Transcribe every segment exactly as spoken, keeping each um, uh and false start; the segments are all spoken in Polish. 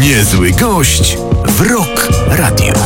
Niezły gość w Rock Radio.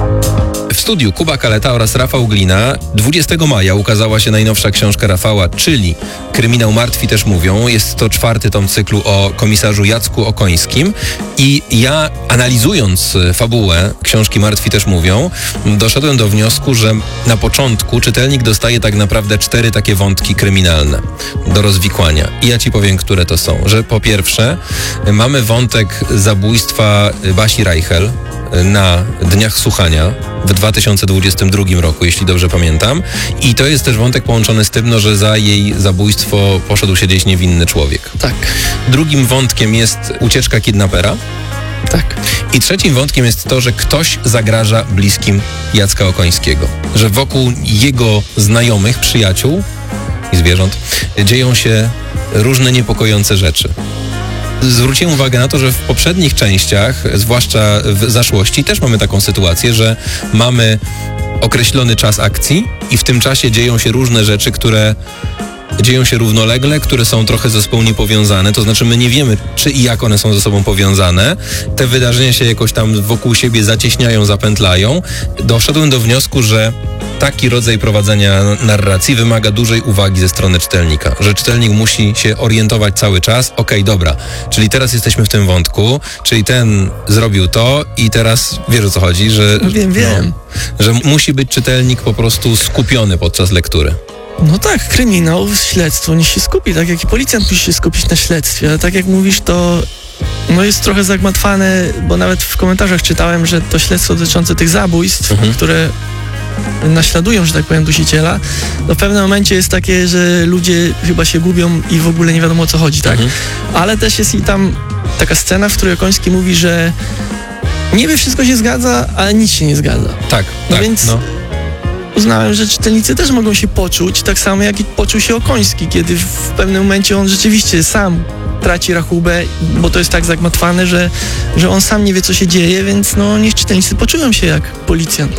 W studiu Kuba Kaleta oraz Rafał Glina. dwudziestego maja ukazała się najnowsza książka Rafała, czyli Kryminał Martwi też mówią. Jest to czwarty tom cyklu o komisarzu Jacku Okońskim. I ja, analizując fabułę książki Martwi też mówią, doszedłem do wniosku, że na początku czytelnik dostaje tak naprawdę cztery takie wątki kryminalne do rozwikłania. I ja ci powiem, które to są. Że po pierwsze mamy wątek zabójstwa Basi Reichel na dniach słuchania w dwa tysiące dwudziestym drugim roku, jeśli dobrze pamiętam. I to jest też wątek połączony z tym, no, że za jej zabójstwo poszedł siedzieć niewinny człowiek. Tak. Drugim wątkiem jest ucieczka kidnapera. Tak. I trzecim wątkiem jest to, że ktoś zagraża bliskim Jacka Okońskiego. Że wokół jego znajomych, przyjaciół i zwierząt dzieją się różne niepokojące rzeczy. Zwróciłem uwagę na to, że w poprzednich częściach, zwłaszcza w zaszłości, też mamy taką sytuację, że mamy określony czas akcji i w tym czasie dzieją się różne rzeczy, które dzieją się równolegle, które są trochę ze sobą niepowiązane, to znaczy my nie wiemy, czy i jak one są ze sobą powiązane. Te wydarzenia się jakoś tam wokół siebie zacieśniają, zapętlają. Doszedłem do wniosku, że taki rodzaj prowadzenia narracji wymaga dużej uwagi ze strony czytelnika, że czytelnik musi się orientować cały czas. Okej, okay, dobra, czyli teraz jesteśmy w tym wątku, czyli ten zrobił to i teraz wiesz, o co chodzi, że, wiem, wiem. No, że musi być czytelnik po prostu skupiony podczas lektury. No tak, kryminał, śledztwo niech się skupi, tak jak i policjant musi się skupić na śledztwie, ale tak jak mówisz, to no jest trochę zagmatwane, bo nawet w komentarzach czytałem, że to śledztwo dotyczące tych zabójstw, mhm. które naśladują, że tak powiem, dusiciela, no w pewnym momencie jest takie, że ludzie chyba się gubią i w ogóle nie wiadomo, o co chodzi, tak? Mhm. Ale też jest i tam taka scena, w której Okoński mówi, że niby wszystko się zgadza, ale nic się nie zgadza. Tak, no tak, więc no. Uznałem, że czytelnicy też mogą się poczuć, tak samo jak i poczuł się Okoński, kiedy w pewnym momencie on rzeczywiście sam traci rachubę, bo to jest tak zagmatwane, że, że on sam nie wie, co się dzieje, więc no niech czytelnicy poczują się jak policjant.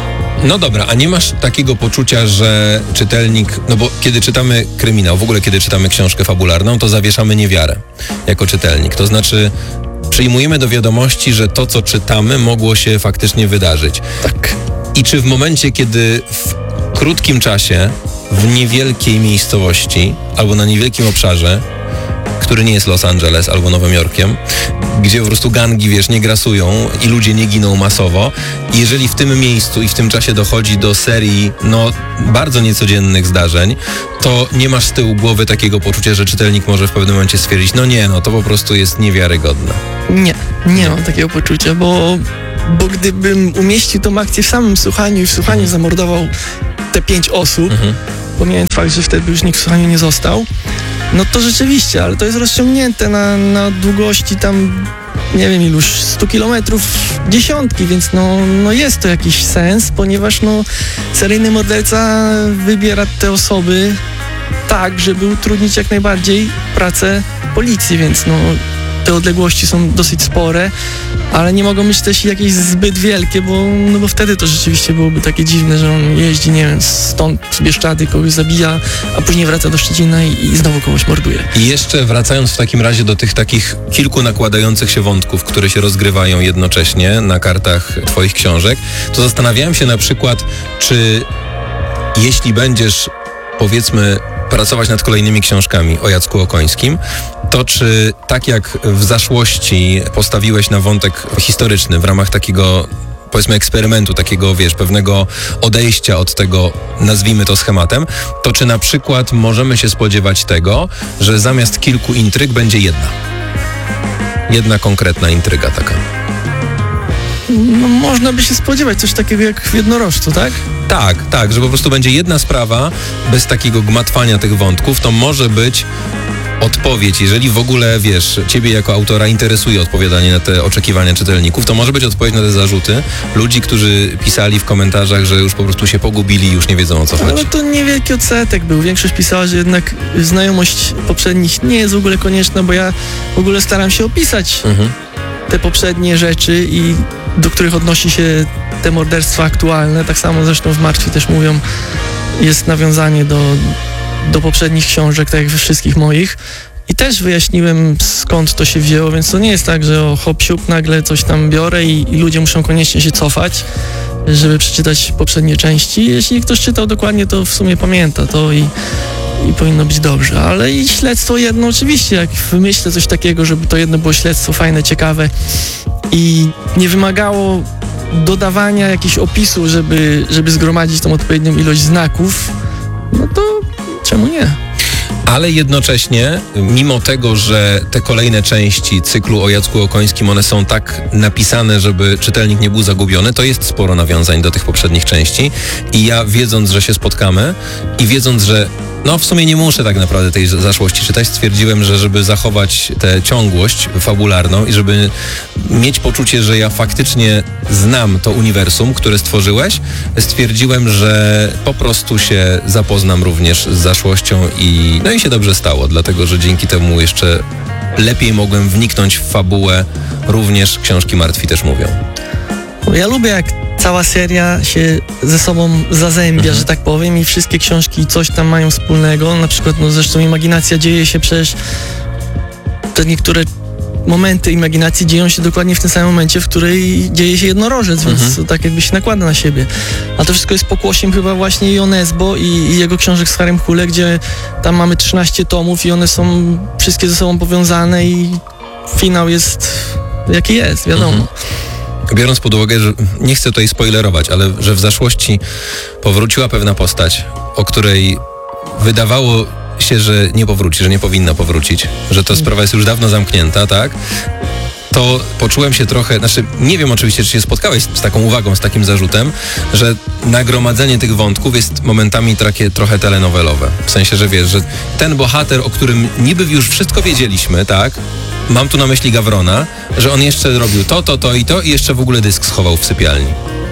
No dobra, a nie masz takiego poczucia, że czytelnik, no bo kiedy czytamy kryminał, w ogóle kiedy czytamy książkę fabularną, to zawieszamy niewiarę jako czytelnik, to znaczy przyjmujemy do wiadomości, że to, co czytamy, mogło się faktycznie wydarzyć. Tak. I czy w momencie, kiedy w krótkim czasie, w niewielkiej miejscowości albo na niewielkim obszarze, który nie jest Los Angeles albo Nowym Jorkiem, gdzie po prostu gangi, wiesz, nie grasują i ludzie nie giną masowo, jeżeli w tym miejscu i w tym czasie dochodzi do serii, no, bardzo niecodziennych zdarzeń, to nie masz z tyłu głowy takiego poczucia, że czytelnik może w pewnym momencie stwierdzić, no nie, no to po prostu jest niewiarygodne. Nie, nie mam takiego poczucia, bo Bo gdybym umieścił tą akcję w samym słuchaniu i w słuchaniu mhm. zamordował te pięć osób, mhm. pomijając fakt, że wtedy już nikt w słuchaniu nie został, no to rzeczywiście, ale to jest rozciągnięte na, na długości tam, nie wiem iluś, stu kilometrów, dziesiątki, więc no, no jest to jakiś sens, ponieważ no seryjny morderca wybiera te osoby tak, żeby utrudnić jak najbardziej pracę policji, więc no te odległości są dosyć spore, ale nie mogą być też jakieś zbyt wielkie, bo, no bo wtedy to rzeczywiście byłoby takie dziwne, że on jeździ, nie wiem, stąd z Bieszczady, kogoś zabija, a później wraca do Szczecina i, i znowu kogoś morduje. I jeszcze wracając w takim razie do tych takich kilku nakładających się wątków, które się rozgrywają jednocześnie na kartach twoich książek, to zastanawiałem się na przykład, czy jeśli będziesz, powiedzmy, pracować nad kolejnymi książkami o Jacku Okońskim, to czy tak jak w zaszłości postawiłeś na wątek historyczny w ramach takiego, powiedzmy, eksperymentu, takiego, wiesz, pewnego odejścia od tego, nazwijmy to schematem, to czy na przykład możemy się spodziewać tego, że zamiast kilku intryg będzie jedna? Jedna konkretna intryga taka. No, można by się spodziewać coś takiego jak w Jednorożcu, tak? Tak, tak, że po prostu będzie jedna sprawa bez takiego gmatwania tych wątków, to może być odpowiedź, jeżeli w ogóle, wiesz, ciebie jako autora interesuje odpowiadanie na te oczekiwania czytelników, to może być odpowiedź na te zarzuty ludzi, którzy pisali w komentarzach, że już po prostu się pogubili i już nie wiedzą, o co chodzi. Ale to niewielki odsetek był. Większość pisała, że jednak znajomość poprzednich nie jest w ogóle konieczna, bo ja w ogóle staram się opisać mhm. te poprzednie rzeczy i do których odnosi się te morderstwa aktualne. Tak samo zresztą w Martwi też mówią, jest nawiązanie do, do poprzednich książek, tak jak we wszystkich moich. I też wyjaśniłem, skąd to się wzięło, więc to nie jest tak, że o hop siup nagle coś tam biorę i, i ludzie muszą koniecznie się cofać, żeby przeczytać poprzednie części. Jeśli ktoś czytał dokładnie, to w sumie pamięta to i, i powinno być dobrze. Ale i śledztwo jedno oczywiście, jak wymyślę coś takiego, żeby to jedno było śledztwo fajne, ciekawe i nie wymagało dodawania jakichś opisów, żeby, żeby zgromadzić tą odpowiednią ilość znaków, no to czemu nie? Ale jednocześnie, mimo tego, że te kolejne części cyklu o Jacku Okońskim, one są tak napisane, żeby czytelnik nie był zagubiony, to jest sporo nawiązań do tych poprzednich części i ja, wiedząc, że się spotkamy i wiedząc, że no w sumie nie muszę tak naprawdę tej zaszłości czytać, stwierdziłem, że żeby zachować tę ciągłość fabularną i żeby mieć poczucie, że ja faktycznie znam to uniwersum, które stworzyłeś, stwierdziłem, że po prostu się zapoznam również z zaszłością i no i się dobrze stało, dlatego że dzięki temu jeszcze lepiej mogłem wniknąć w fabułę, również książki Martwi też mówią. Ja lubię, jak cała seria się ze sobą zazębia, mhm. że tak powiem, i wszystkie książki coś tam mają wspólnego. Na przykład, no zresztą Imaginacja dzieje się przecież, te niektóre momenty Imaginacji dzieją się dokładnie w tym samym momencie, w której dzieje się Jednorożec, mhm. więc to tak jakby się nakłada na siebie. A to wszystko jest pokłosiem chyba właśnie i Onesbo i, i jego książek z Harrym Hule, gdzie tam mamy trzynaście tomów i one są wszystkie ze sobą powiązane i finał jest jaki jest, wiadomo. Mhm. Biorąc pod uwagę, że nie chcę tutaj spoilerować, ale że w zaszłości powróciła pewna postać, o której wydawało się, że nie powróci, że nie powinna powrócić, że ta sprawa jest już dawno zamknięta, tak? To poczułem się trochę, znaczy nie wiem oczywiście, czy się spotkałeś z taką uwagą, z takim zarzutem, że nagromadzenie tych wątków jest momentami takie trochę telenowelowe. W sensie, że wiesz, że ten bohater, o którym niby już wszystko wiedzieliśmy, tak? Mam tu na myśli Gawrona, że on jeszcze robił to, to, to i to i jeszcze w ogóle dysk schował w sypialni.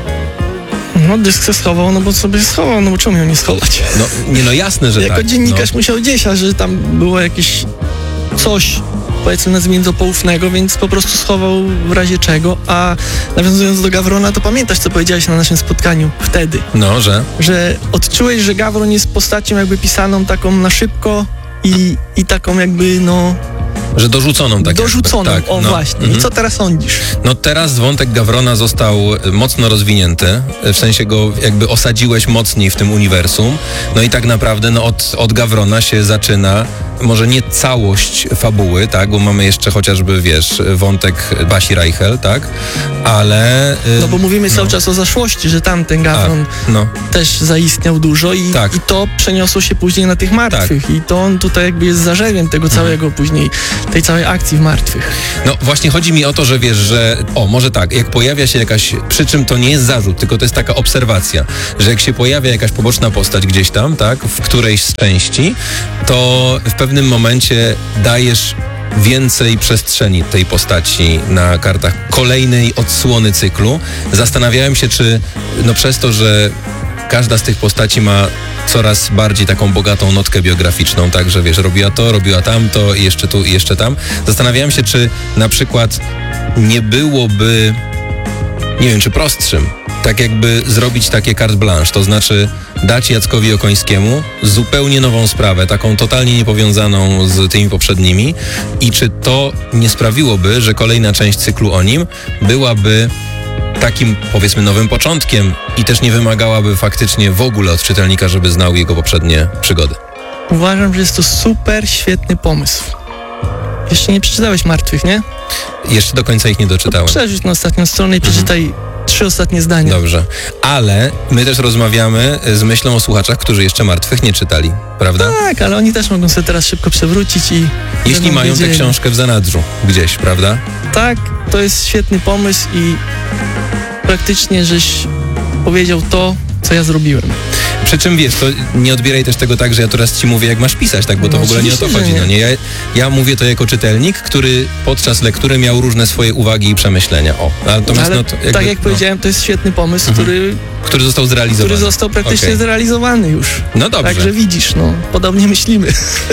No dysk se schował, no bo sobie schował, no bo czemu miał nie schować? No nie, no jasne, że jako tak. Jako dziennikarz no. musiał gdzieś, a że tam było jakieś coś, powiedzmy nazwijmy to poufnego, więc po prostu schował w razie czego, a nawiązując do Gawrona, to pamiętasz, co powiedziałeś na naszym spotkaniu wtedy? No, że? Że odczułeś, że Gawron jest postacią jakby pisaną taką na szybko i, i taką jakby, no... Że dorzuconą tak Dorzuconą, jakby, tak, o no. właśnie. Mhm. I co teraz sądzisz? No teraz wątek Gawrona został mocno rozwinięty, w sensie go jakby osadziłeś mocniej w tym uniwersum, no i tak naprawdę no od, od Gawrona się zaczyna może nie całość fabuły, tak, bo mamy jeszcze chociażby, wiesz, wątek Basi Reichel, tak, ale... No bo mówimy no. cały czas o zaszłości, że tamten Gawron A, no. też zaistniał dużo i, tak. i to przeniosło się później na tych martwych tak. i to on tutaj jakby jest zarzewiem tego całego mhm. później, tej całej akcji w martwych. No właśnie chodzi mi o to, że wiesz, że o, może tak, jak pojawia się jakaś, przy czym to nie jest zarzut, tylko to jest taka obserwacja, że jak się pojawia jakaś poboczna postać gdzieś tam, tak, w którejś z części, to w pewnym momencie dajesz więcej przestrzeni tej postaci na kartach kolejnej odsłony cyklu. Zastanawiałem się, czy no przez to, że każda z tych postaci ma coraz bardziej taką bogatą notkę biograficzną, tak, że wiesz, robiła to, robiła tamto i jeszcze tu i jeszcze tam. Zastanawiałem się, czy na przykład nie byłoby, nie wiem, czy prostszym, tak jakby zrobić takie carte blanche, to znaczy dać Jackowi Okońskiemu zupełnie nową sprawę, taką totalnie niepowiązaną z tymi poprzednimi i czy to nie sprawiłoby, że kolejna część cyklu o nim byłaby takim, powiedzmy, nowym początkiem i też nie wymagałaby faktycznie w ogóle od czytelnika, żeby znał jego poprzednie przygody. Uważam, że jest to super świetny pomysł. Jeszcze nie przeczytałeś Martwych, nie? Jeszcze do końca ich nie doczytałem. To przerzuć na ostatnią stronę i przeczytaj mhm. trzy ostatnie zdania. Dobrze, ale my też rozmawiamy z myślą o słuchaczach, którzy jeszcze Martwych nie czytali, prawda? Tak, ale oni też mogą sobie teraz szybko przewrócić i... Jeśli mają tę książkę w zanadrzu gdzieś, prawda? Tak, to jest świetny pomysł i praktycznie żeś powiedział to, co ja zrobiłem. Przy czym wiesz, to nie odbieraj też tego tak, że ja teraz ci mówię, jak masz pisać, tak, bo to no w ogóle nie o to chodzi. Nie. No nie, ja, ja mówię to jako czytelnik, który podczas lektury miał różne swoje uwagi i przemyślenia. O, natomiast ale no to jakby, tak jak no, powiedziałem, to jest świetny pomysł, mhm. który, który został zrealizowany. który został praktycznie okay. zrealizowany już. No dobrze. Także widzisz, no, podobnie myślimy.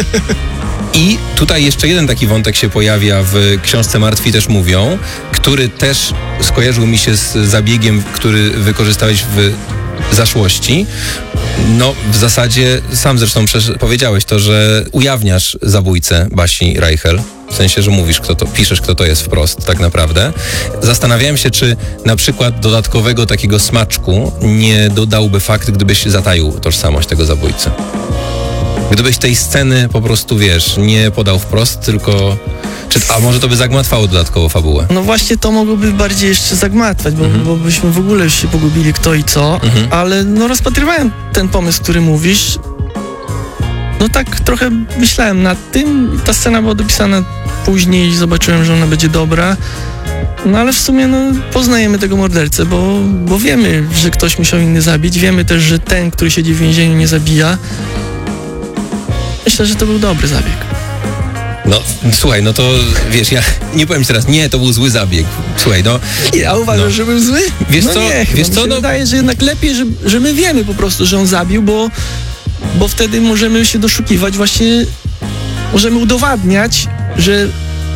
I tutaj jeszcze jeden taki wątek się pojawia w książce Martwi też mówią, który też skojarzył mi się z zabiegiem, który wykorzystałeś w zaszłości, no w zasadzie sam zresztą przecież powiedziałeś to, że ujawniasz zabójcę Basi Reichel. W sensie, że mówisz, kto to, piszesz, kto to jest wprost tak naprawdę. Zastanawiałem się, czy na przykład dodatkowego takiego smaczku nie dodałby fakt, gdybyś zataił tożsamość tego zabójcy. Gdybyś tej sceny po prostu, wiesz, nie podał wprost, tylko... Czy, a może to by zagmatwało dodatkowo fabułę? No właśnie to mogłoby bardziej jeszcze zagmatwać, bo, Mhm. bo byśmy w ogóle już się pogubili kto i co, Mhm. ale no rozpatrywałem ten pomysł, który mówisz. No tak trochę myślałem nad tym, ta scena była dopisana później, zobaczyłem, że ona będzie dobra. No ale w sumie no, poznajemy tego mordercę, bo, bo wiemy, że ktoś musiał inny zabić, wiemy też, że ten, który siedzi w więzieniu, nie zabija. Myślę, że to był dobry zabieg. No, słuchaj, no to wiesz, ja nie powiem ci teraz, nie, to był zły zabieg. Słuchaj, no... Ja uważam, No. że był zły? Wiesz no co, nie, chyba wiesz mi co, się no- wydaje, że jednak lepiej, że, że my wiemy po prostu, że on zabił, bo, bo wtedy możemy się doszukiwać właśnie, możemy udowadniać, że,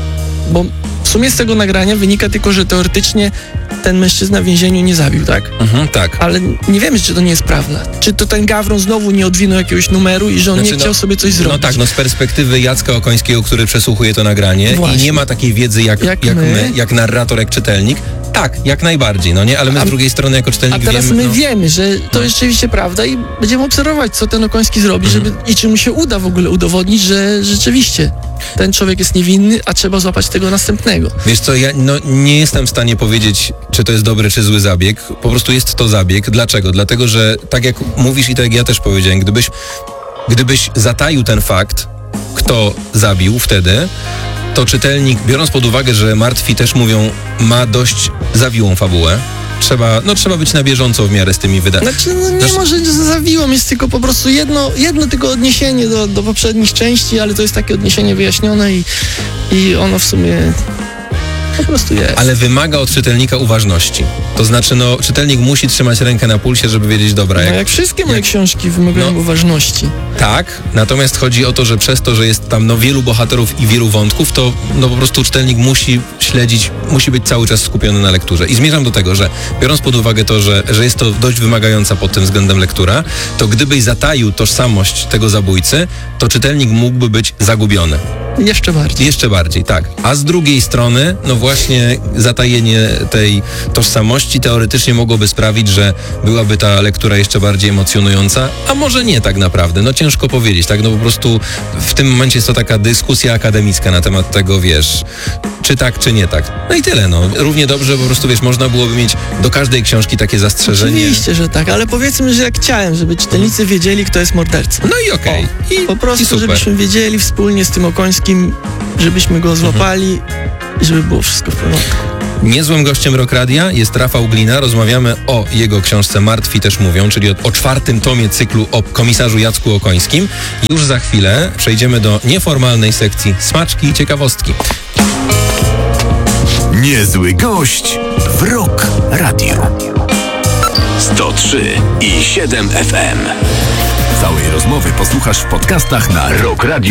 bo w sumie z tego nagrania wynika tylko, że teoretycznie ten mężczyzna w więzieniu nie zabił, tak? Mhm, tak. Ale nie wiemy, czy to nie jest prawda. Czy to ten Gawron znowu nie odwinął jakiegoś numeru i że on Znaczy, nie chciał no- sobie coś No zrobić. tak, no z perspektywy Jacka Okońskiego, który przesłuchuje to nagranie Właśnie. i nie ma takiej wiedzy jak, jak, Jak my. my. jak narrator, jak czytelnik, tak, jak najbardziej, no nie? Ale my A- z drugiej strony jako A czytelnik teraz wiemy... my no, wiemy, że to No. jest rzeczywiście prawda i będziemy obserwować, co ten Okoński zrobi, Mhm. żeby i czy mu się uda w ogóle udowodnić, że rzeczywiście ten człowiek jest niewinny, a trzeba złapać tego następnego. Wiesz co, ja no, nie jestem w stanie powiedzieć, czy to jest dobry, czy zły zabieg. Po prostu jest to zabieg. Dlaczego? Dlatego, że tak jak mówisz i tak jak ja też powiedziałem, gdybyś, gdybyś zataił ten fakt, kto zabił wtedy, to czytelnik, biorąc pod uwagę, że martwi też mówią, ma dość zawiłą fabułę, trzeba, no trzeba być na bieżąco w miarę z tymi wydarzeniami. Znaczy, no nie Zresztą- może zawiłą, jest tylko po prostu jedno, jedno tylko odniesienie do, do poprzednich części, ale to jest takie odniesienie wyjaśnione i, i ono w sumie po prostu jest. Ale wymaga od czytelnika uważności. To znaczy, no, czytelnik musi trzymać rękę na pulsie, żeby wiedzieć, dobra, No jak, jak wszystkie moje jak- książki wymagają no. uważności. tak, natomiast chodzi o to, że przez to, że jest tam no, wielu bohaterów i wielu wątków, to no, po prostu czytelnik musi śledzić, musi być cały czas skupiony na lekturze. I zmierzam do tego, że biorąc pod uwagę to, że, że jest to dość wymagająca pod tym względem lektura, to gdybyś zataił tożsamość tego zabójcy, to czytelnik mógłby być zagubiony. Jeszcze bardziej. Jeszcze bardziej, tak. A z drugiej strony, no właśnie zatajenie tej tożsamości teoretycznie mogłoby sprawić, że byłaby ta lektura jeszcze bardziej emocjonująca, a może nie tak naprawdę. No ciężko powiedzieć, tak? No po prostu w tym momencie jest to taka dyskusja akademicka na temat tego, wiesz, czy tak, czy nie tak. No i tyle, no. Równie dobrze po prostu, wiesz, można byłoby mieć do każdej książki takie zastrzeżenie. Oczywiście, że tak, ale powiedzmy, że jak chciałem, żeby czytelnicy wiedzieli, kto jest mordercą. No i okej. I Po prostu, i super. żebyśmy wiedzieli wspólnie z tym Okońskim, żebyśmy go złapali i żeby było wszystko w porządku. Niezłym gościem Rock Radia jest Rafał Glina. Rozmawiamy o jego książce Martwi też mówią, czyli o, o czwartym tomie cyklu o komisarzu Jacku Okońskim. Już za chwilę przejdziemy do nieformalnej sekcji smaczki i ciekawostki. Niezły gość w Rock Radio. sto trzy i siedem F M. Całej rozmowy posłuchasz w podcastach na rock radio